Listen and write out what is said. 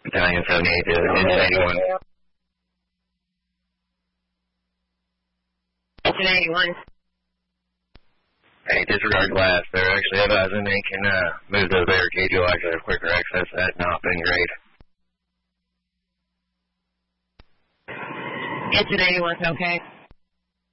Battalion 78 to Engine 81. Engine 81. Hey, disregard glass. They're actually advising they can move those barricades. You'll actually have quicker access. That's not been great. Engine 81's okay.